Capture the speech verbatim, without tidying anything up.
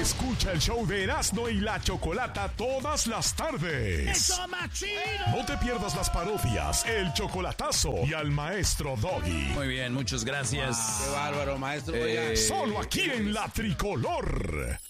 Escucha el show de Erasmo y la Chocolata todas las tardes. ¡Eso, machino! No te pierdas las parodias, el chocolatazo y al maestro Doggy. Muy bien, muchas gracias. Wow, qué bárbaro, maestro. Eh, Solo aquí en La Tricolor.